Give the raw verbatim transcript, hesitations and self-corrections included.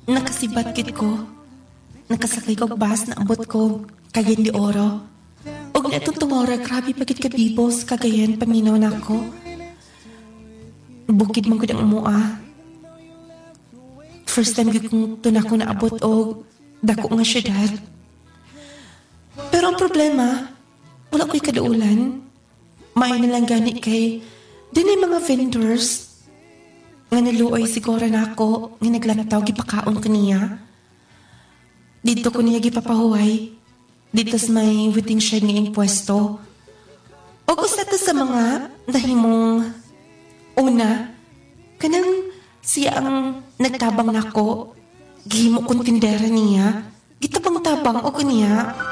Nakasibat kit ko. Nakasakay ko bus na ambot ko Cagayan de Oro. Og netong tungora, grabe pagit ka bibos, Cagayan, paminaw na ako. Bukid man ko ng umua. First time kong tuna ko naabot og dako nga syudad. Pero ang problema, wala ko'y kadaulan. May na lang gani kay din ay mga vendors nga naluoy siguro na ako nga naglantaw gipakaon ko niya. Dito ko niya gipapahuway. Dito sa may waiting shed ngayong pwesto. O gusto to sa mga nahimong una, kanang siya ang nagtabang nako. Gihimo kong tindera niya. Gitabang-tabang o kaniya.